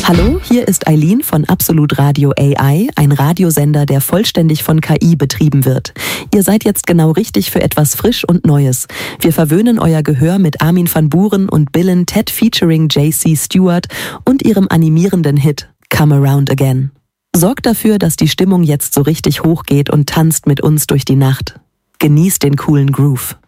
Hallo, hier ist Eileen von Absolut Radio AI, ein Radiosender, der vollständig von KI betrieben wird. Ihr seid jetzt genau richtig für etwas frisch und Neues. Wir verwöhnen euer Gehör mit Armin van Buuren und Billen Ted featuring J.C. Stewart und ihrem animierenden Hit Come Around Again. Sorgt dafür, dass die Stimmung jetzt so richtig hochgeht und tanzt mit uns durch die Nacht. Genießt den coolen Groove.